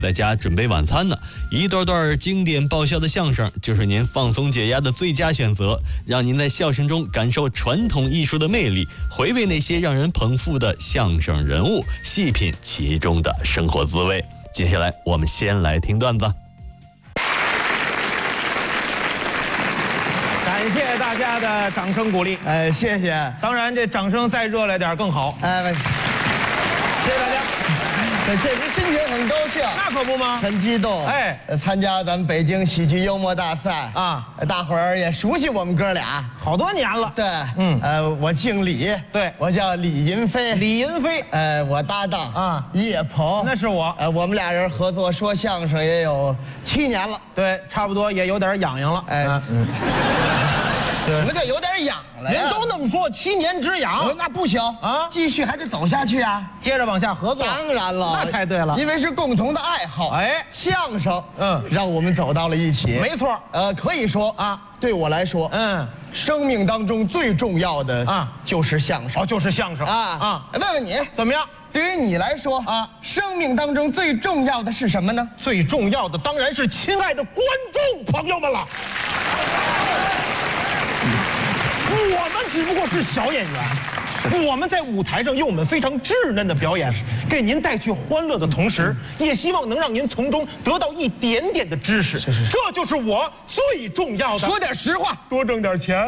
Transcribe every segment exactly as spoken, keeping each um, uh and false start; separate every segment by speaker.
Speaker 1: 在家准备晚餐呢，一段段经典爆笑的相声就是您放松解压的最佳选择，让您在笑声中感受传统艺术的魅力，回味那些让人捧腹的相声人物，细品其中的生活滋味。接下来我们先来听段子。
Speaker 2: 感谢大家的掌声鼓励，
Speaker 3: 哎，谢谢。
Speaker 2: 当然这掌声再热烈点更好。
Speaker 3: 哎，
Speaker 2: 谢谢大家。
Speaker 3: 这确实心情很高兴，
Speaker 2: 那可不吗？
Speaker 3: 很激动。
Speaker 2: 哎，
Speaker 3: 参加咱们北京喜剧幽默大赛
Speaker 2: 啊，
Speaker 3: 大伙儿也熟悉我们哥俩
Speaker 2: 好多年了。
Speaker 3: 对，
Speaker 2: 嗯，
Speaker 3: 呃，我姓李，
Speaker 2: 对，
Speaker 3: 我叫李银飞，
Speaker 2: 李银飞，
Speaker 3: 呃，我搭档
Speaker 2: 啊，
Speaker 3: 叶鹏，
Speaker 2: 那是我。
Speaker 3: 呃，我们俩人合作说相声也有七年了，
Speaker 2: 对，差不多也有点痒痒了。
Speaker 3: 哎，
Speaker 2: 嗯，
Speaker 3: 什么叫有点痒了呀？
Speaker 2: 人都那么说，七年之痒，
Speaker 3: 那不行
Speaker 2: 啊，
Speaker 3: 继续还得走下去啊，
Speaker 2: 接着往下合作。
Speaker 3: 当然了，
Speaker 2: 那太对了，
Speaker 3: 因为是共同的爱好。
Speaker 2: 哎，
Speaker 3: 相声，
Speaker 2: 嗯，
Speaker 3: 让我们走到了一起。
Speaker 2: 没错，
Speaker 3: 呃，可以说啊，对我来说，
Speaker 2: 嗯，
Speaker 3: 生命当中最重要的啊，就是相声。
Speaker 2: 哦，就是相声
Speaker 3: 啊
Speaker 2: 啊。
Speaker 3: 问问你
Speaker 2: 怎么样？
Speaker 3: 对于你来说啊，生命当中最重要的是什么呢？
Speaker 2: 最重要的当然是亲爱的观众朋友们了。我们只不过是小演员，我们在舞台上用我们非常稚嫩的表演，给您带去欢乐的同时，也希望能让您从中得到一点点的知识。是是，这就是我最重要的。
Speaker 3: 说点实话，
Speaker 2: 多挣点钱。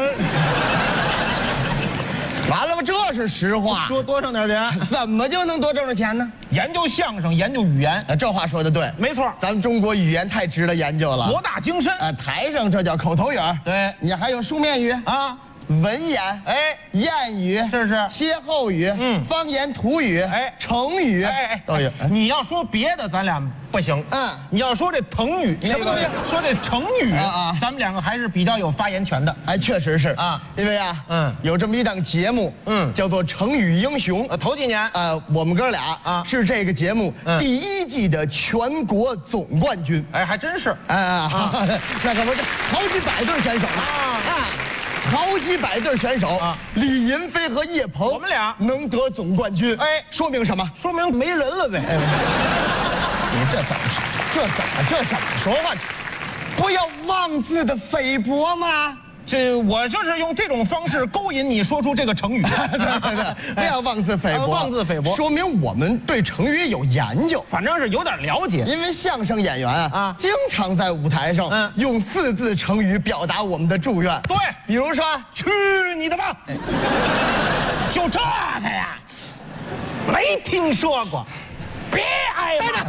Speaker 3: 完了吧，这是实话。
Speaker 2: 多多挣点钱，
Speaker 3: 怎么就能多挣着钱呢？
Speaker 2: 研究相声，研究语言。
Speaker 3: 呃，这话说的对，
Speaker 2: 没错。
Speaker 3: 咱们中国语言太值得研究了，
Speaker 2: 博大精深。
Speaker 3: 呃，台上这叫口头语，
Speaker 2: 对，
Speaker 3: 你还有书面语
Speaker 2: 啊。
Speaker 3: 文言，哎，谚语，
Speaker 2: 是是，
Speaker 3: 歇后语，嗯，方言土语，哎，成语，哎哎都有。
Speaker 2: 你要说别的，咱俩不行。嗯，你要说这成语，
Speaker 3: 什么东西？
Speaker 2: 说这成语啊，咱们两个还是比较有发言权的。
Speaker 3: 哎，确实是啊，因为啊，嗯，有这么一档节目，嗯，叫做《成语英雄》。
Speaker 2: 呃，头几年，
Speaker 3: 呃，我们哥俩啊是这个节目第一季的全国总冠军。
Speaker 2: 哎，还真是。
Speaker 3: 哎啊，那可不是好几百对选手呢啊。好几百对选手啊，李银飞和叶鹏，
Speaker 2: 我们俩
Speaker 3: 能得总冠军，哎，说明什么？
Speaker 2: 说明没人了呗。哎、
Speaker 3: 你这怎么说？这怎么这怎么说话？不要妄自的菲薄吗？
Speaker 2: 这我就是用这种方式勾引你说出这个成语。
Speaker 3: 对对对，不要妄自菲薄，
Speaker 2: 妄自菲薄，
Speaker 3: 说明我们对成语有研究，
Speaker 2: 反正是有点了解。
Speaker 3: 因为相声演员啊，啊，经常在舞台上嗯用四字成语表达我们的祝愿。
Speaker 2: 对，
Speaker 3: 比如说
Speaker 2: “去你的吧”，就这个呀，没听说过，别挨骂。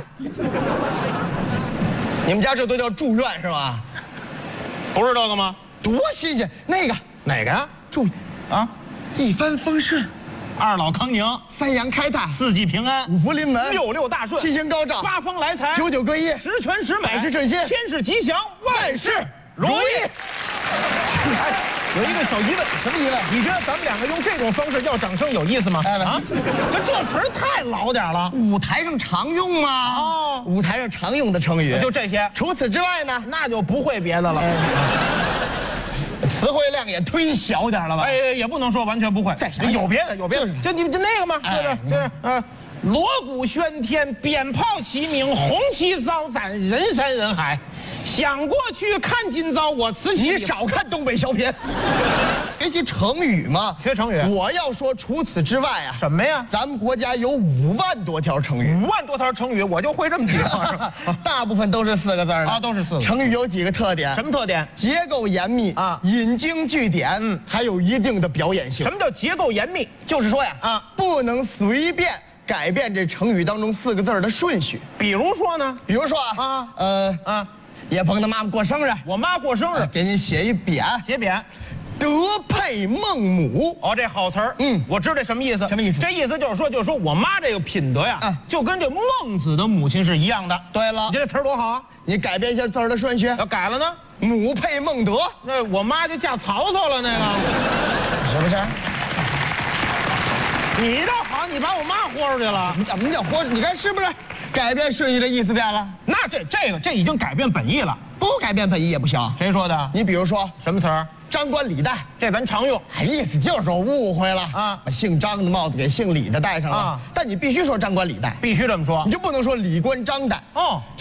Speaker 3: 你们家这都叫祝愿是吧？
Speaker 2: 不是这个吗？
Speaker 3: 多新鲜！那个
Speaker 2: 哪个呀？
Speaker 3: 祝啊，一帆风顺，
Speaker 2: 二老康宁，
Speaker 3: 三阳开泰，
Speaker 2: 四季平安，
Speaker 3: 五福临门，
Speaker 2: 六六大顺，
Speaker 3: 七星高照，
Speaker 2: 八方来财，
Speaker 3: 九九归一，
Speaker 2: 十全十美，
Speaker 3: 百事顺心，
Speaker 2: 千事吉祥，万事如意。哎，有一个小疑问，
Speaker 3: 什么疑问？
Speaker 2: 你觉得咱们两个用这种方式要掌声有意思吗？哎啊，这这词儿太老点了，
Speaker 3: 舞台上常用吗？哦，舞台上常用的成语
Speaker 2: 就这些。
Speaker 3: 除此之外呢，
Speaker 2: 那就不会别的了。
Speaker 3: 词汇量也忒小点了吧？
Speaker 2: 哎，也不能说完全不会。有别的，有别的，就你们就那个嘛，就是就是啊，锣鼓喧天，鞭炮齐鸣，红旗招展，人山人海。想过去看今朝，我此起。
Speaker 3: 你少看东北小品。学习成语嘛，
Speaker 2: 学成语。
Speaker 3: 我要说除此之外啊，
Speaker 2: 什么呀？
Speaker 3: 咱们国家有五万多条成语。
Speaker 2: 五万多条成语，我就会这么几个，
Speaker 3: 大部分都是四个字的
Speaker 2: 啊，都是四个。
Speaker 3: 成语有几个特点？
Speaker 2: 什么特点？
Speaker 3: 结构严密啊，引经据典，嗯，还有一定的表演性。
Speaker 2: 什么叫结构严密？
Speaker 3: 就是说呀，啊，不能随便改变这成语当中四个字的顺序。
Speaker 2: 比如说呢？
Speaker 3: 比如说啊，啊，呃，啊，叶鹏的妈妈过生日，
Speaker 2: 我妈过生日，
Speaker 3: 给你写一匾，
Speaker 2: 写匾。
Speaker 3: 德配孟母
Speaker 2: 哦，这好词儿，嗯，我知道这什么意思。
Speaker 3: 什么意思？
Speaker 2: 这意思就是说，就是说我妈这个品德呀，啊，就跟这孟子的母亲是一样的。
Speaker 3: 对了，
Speaker 2: 你这词儿多好啊！
Speaker 3: 你改变一下字儿的顺序，
Speaker 2: 要改了呢？
Speaker 3: 母配孟德，
Speaker 2: 那我妈就嫁曹操了，那个
Speaker 3: 是不是？
Speaker 2: 你倒好，你把我妈豁出去了。
Speaker 3: 怎么叫豁？你看是不是？改变顺序的意思变了？
Speaker 2: 那这这个这已经改变本意了，
Speaker 3: 不改变本意也不行。
Speaker 2: 谁说的？
Speaker 3: 你比如说
Speaker 2: 什么词儿？
Speaker 3: 张冠李戴，
Speaker 2: 这咱常用。
Speaker 3: 哎，意思就是我误会了啊，把姓张的帽子给姓李的戴上了。啊，但你必须说张冠李戴，
Speaker 2: 必须这么说，
Speaker 3: 你就不能说李冠张戴。哦。